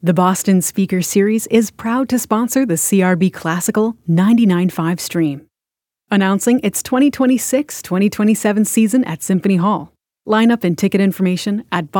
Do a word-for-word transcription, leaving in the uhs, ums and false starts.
The Boston Speaker Series is proud to sponsor the C R B Classical ninety-nine point five stream. Announcing its twenty twenty-six twenty twenty-seven season at Symphony Hall. Lineup and ticket information at